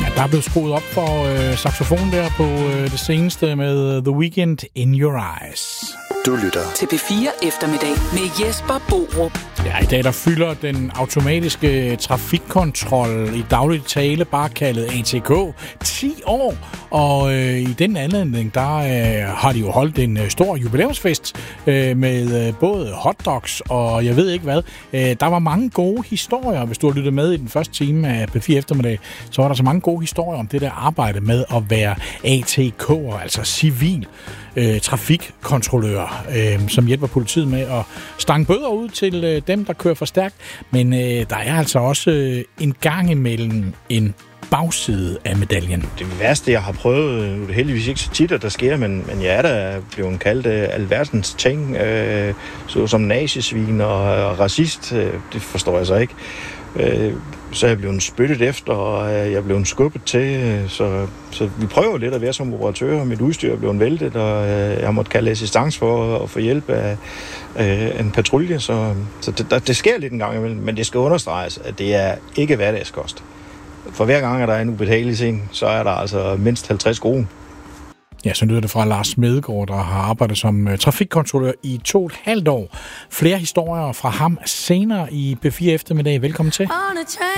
Der er blevet skruet op for saxofon der på det seneste med The Weeknd, In Your Eyes. Du lytter til P4 Eftermiddag med Jesper Borup. Ja, i dag der fylder den automatiske trafikkontrol i daglig tale, bare kaldet ATK, 10 år. Og i den anledning, der har de jo holdt en stor jubilæumsfest med både hotdogs og jeg ved ikke hvad. Der var mange gode historier, hvis du har lyttet med i den første time af P4 Eftermiddag, så var der så mange gode historier om det der arbejde med at være ATK'er, altså civil trafikkontrollør, som hjælper politiet med at stange bøder ud til dem, der kører for stærkt. Men der er altså også en gang imellem en bagside af medaljen. Det værste, jeg har prøvet, nu er det heldigvis ikke så tit, at der sker, men jeg er da blevet kaldt alverdens ting, som nazisvin og racist. Det forstår jeg så ikke. Så er jeg blevet spyttet efter, og jeg er blevet skubbet til. Så vi prøver lidt at være som operatør. Mit udstyr er blevet væltet, og jeg måtte kalde assistance for at få hjælp af en patrulje. Så det sker lidt en gang imellem, men det skal understreges, at det er ikke hverdagskost. For hver gang, at der er en ubetagelig scene, så er der altså mindst 50 kroner. Ja, så lyder det fra Lars Smedegaard, der har arbejdet som trafikkontrollør i 2,5 år. Flere historier fra ham senere i P4 Eftermiddag. Velkommen til.